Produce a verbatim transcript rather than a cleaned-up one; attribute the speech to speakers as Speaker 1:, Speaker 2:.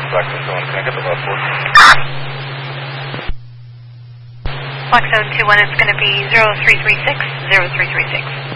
Speaker 1: Blackstone two one, can I get the left port?
Speaker 2: Blackstone two one, it's going to be zero three three six, zero three three six.